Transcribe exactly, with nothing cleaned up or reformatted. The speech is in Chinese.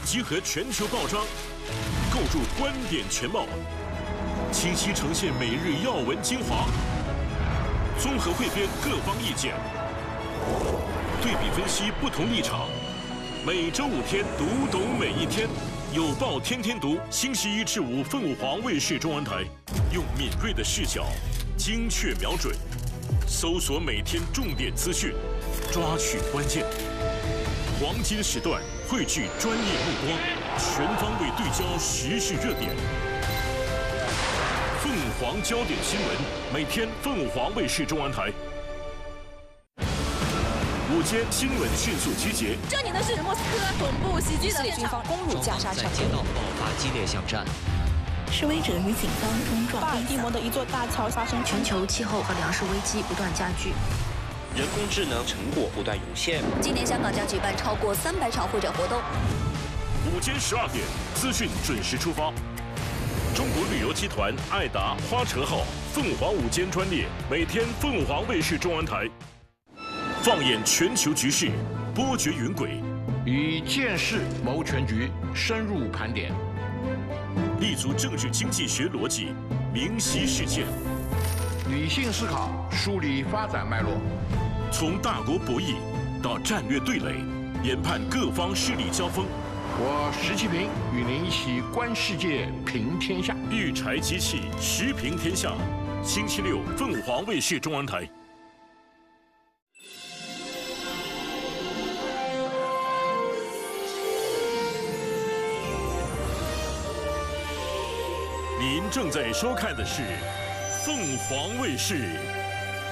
集合全球报章，构筑观点全貌，清晰呈现每日要闻精华，综合汇编各方意见，对比分析不同立场。每周五天，读懂每一天。有报天天读，星期一至五，凤凰卫视中文台，用敏锐的视角，精确瞄准，搜索每天重点资讯，抓取关键。黄金时段汇聚专业目光，全方位对焦时事热点。凤凰焦点新闻，每天凤凰卫视中文台。午间新闻迅速集结。 这里呢是莫斯科总部袭击的现场， 攻入加沙城， 街道爆发激烈巷战。 示威者与警方冲撞。 巴尔的摩的一座大桥发生全球气候和粮食危机不断加剧。 人工智能成果不断涌现。 今年香港将举办超过三百场会展活动。 午间十二点，资讯准时出发。中国旅游集团爱达花车号凤凰午间专列，每天凤凰卫视中文台。放眼全球局势，波谲云诡， 以见识谋全局，深入盘点， 立足政治经济学逻辑，明晰事件， 理性思考，梳理发展脉络， 从大国博弈到战略对垒，研判各方势力交锋。 我石其平与您一起观世界，评天下。 育才机器，时评天下。星期六，凤凰卫视中文台。您正在收看的是凤凰卫视